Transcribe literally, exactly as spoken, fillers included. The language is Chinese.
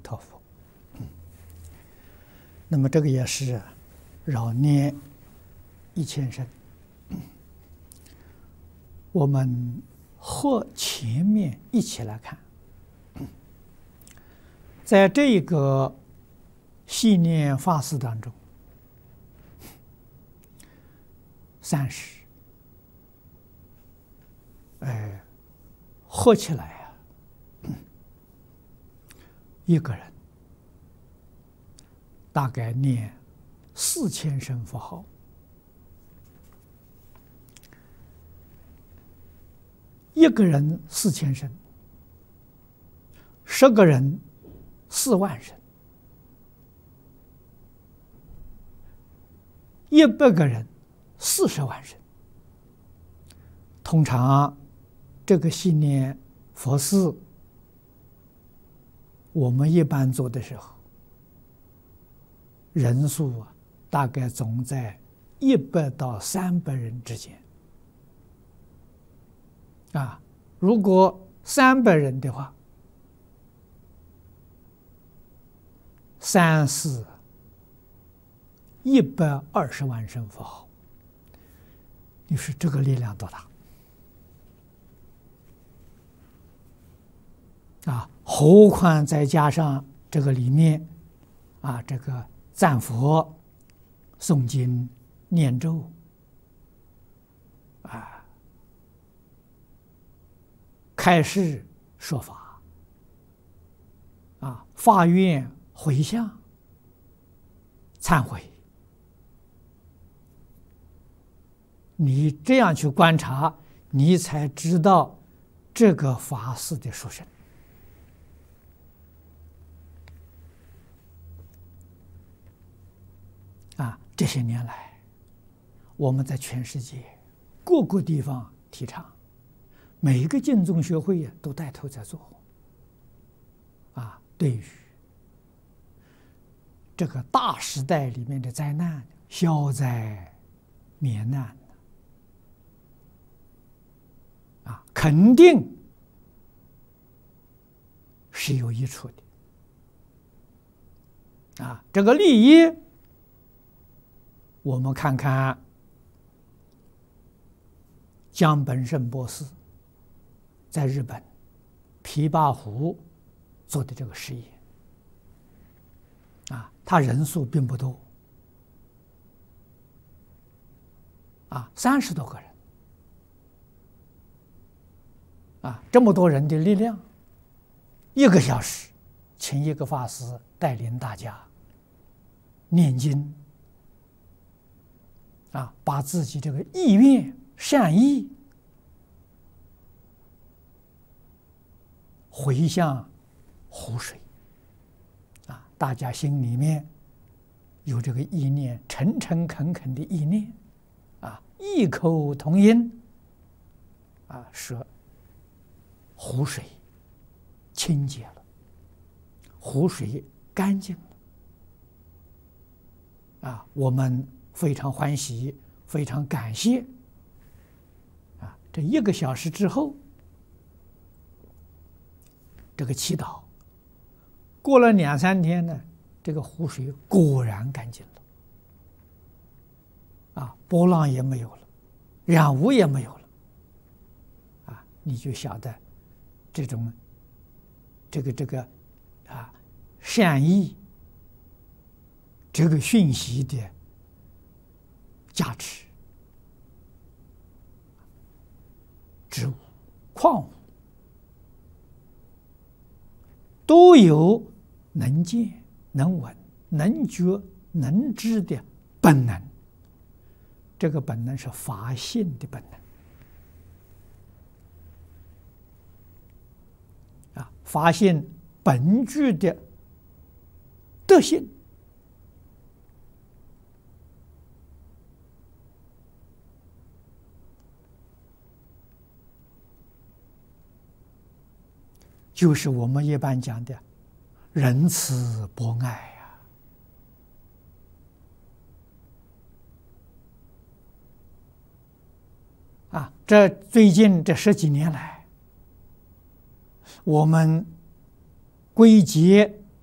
陀佛。那么这个也是绕念一千声。我们和前面一起来看，在这个系念法事当中，三十，哎，合起来啊，一个人大概念四千声佛号，一个人四千声，十个人四万声，一百个人四十万声。通常这个系念佛事，我们一般做的时候，人数啊，大概总在一百到三百人之间。啊，如果三百人的话，三四一百二十万声佛号，你说这个力量多大？啊，何况再加上这个里面啊，这个赞佛、诵经、念咒啊，开示说法啊，发愿回向、忏悔，你这样去观察，你才知道这个法事的殊胜。啊，这些年来，我们在全世界各个地方提倡，每一个净宗学会呀都带头在做。啊，对于这个大时代里面的灾难、消灾免难，啊，肯定是有益处的。啊，这个利益，我们看看江本胜博士在日本琵琶湖做的这个实验。啊，他人数并不多，啊，三十多个人，啊，这么多人的力量，一个小时，请一个法师带领大家念经，啊，把自己这个意愿、善意回向湖水。大家心里面有这个意念，诚诚恳恳的意念，啊，异口同音，啊，说湖水清洁了，湖水干净了，啊，我们非常欢喜，非常感谢，啊，这一个小时之后，这个祈祷。过了两三天呢，这个湖水果然干净了，啊，波浪也没有了，染污也没有了，啊，你就晓得这种这个这个啊善意这个讯息的价值。植物、矿物都有能见、能闻、能觉、能知的本能，这个本能是法性的本能啊，法性本具的德性，就是我们一般讲的仁慈博爱呀。啊，这最近这十几年来，我们归结